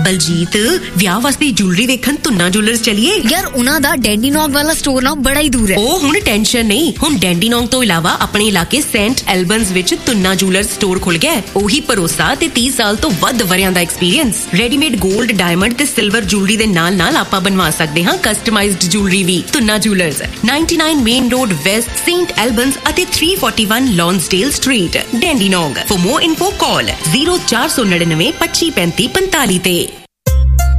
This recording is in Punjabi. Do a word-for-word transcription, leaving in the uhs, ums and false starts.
ਬਲਜੀਤ ਵਿਆਹ ਵਾਸਤੇ ਜੁਐਲਰੀ ਵੇਖਣ ਤੁੰਨਾ ਜੁਐਲਰਸ ਚਲੀਏ ਯਾਰ ਉਹਨਾਂ ਦਾ ਡੈਂਡੀਨੋਂਗ ਵਾਲਾ ਸਟੋਰ ਨਾ ਬੜਾ ਹੀ ਦੂਰ ਹੈ। ਉਹ ਹੁਣ ਟੈਨਸ਼ਨ ਨਹੀਂ, ਹੁਣ ਡੈਂਡੀਨੋਂਗ ਤੋਂ ਇਲਾਵਾ ਆਪਣੇ ਇਲਾਕੇ ਸੇਂਟ ਐਲਬਨਸ ਵਿੱਚ ਤੁੰਨਾ ਜੁਐਲਰਸ ਸਟੋਰ ਖੁੱਲ ਗਿਆ। ਉਹੀ ਭਰੋਸਾ ਤੇ ਤੀਹ ਸਾਲ ਤੋਂ ਵੱਧ ਵਰਿਆਂ ਦਾ ਐਕਸਪੀਰੀਅੰਸ। ਰੈਡੀਮੇਡ 골ਡ, ਡਾਇਮੰਡ ਤੇ ਸਿਲਵਰ ਜੁਐਲਰੀ ਦੇ ਨਾਲ ਨਾਲ ਆਪਾਂ ਬਣਵਾ ਸਕਦੇ ਹਾਂ ਕਸਟਮਾਈਜ਼ਡ ਜੁਐਲਰੀ ਵੀ। Tuna jewellers ninety-nine main road West, Saint ਐਲਬਨਸ ਅਤੇ three forty-one ਲੌਂਸਡੇਲ street, ਡੈਂਡੀਨੋਂਗ। For more info call zero four nine nine, twenty, thirty, forty-five ਤੇ।